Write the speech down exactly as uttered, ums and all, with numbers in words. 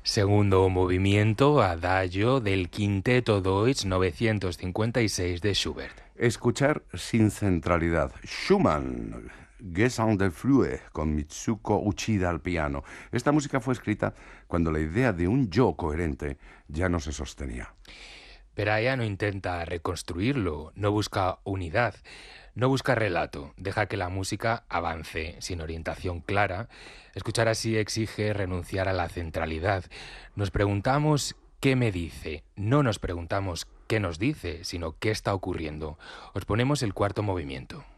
Segundo movimiento, Adagio del Quinteto Deutsch novecientos cincuenta y seis de Schubert. Escuchar sin centralidad. Schumann, Gesang der Flue, con Mitsuko Uchida al piano. Esta música fue escrita cuando la idea de un yo coherente ya no se sostenía. Peraia no intenta reconstruirlo, no busca unidad, no busca relato, deja que la música avance sin orientación clara. Escuchar así exige renunciar a la centralidad. Nos preguntamos qué me dice, no nos preguntamos qué nos dice, sino qué está ocurriendo. Os ponemos el cuarto movimiento.